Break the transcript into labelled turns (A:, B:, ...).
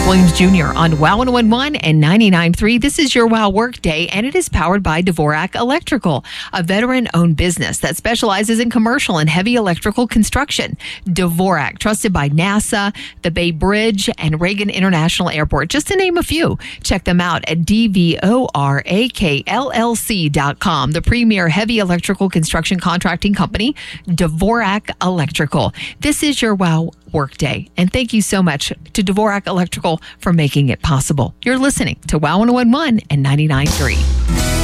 A: Mike Williams Jr. on WOW 101.1 and 99.3. This is your WOW Workday, and it is powered by Dvorak Electrical, a veteran-owned business that specializes in commercial and heavy electrical construction. Dvorak, trusted by NASA, the Bay Bridge, and Reagan International Airport, just to name a few. Check them out at dvorakllc.com, the premier heavy electrical construction contracting company, Dvorak Electrical. This is your WOW Workday, and thank you so much to Dvorak Electrical for making it possible. You're listening to WOW 101.1 and 99.3.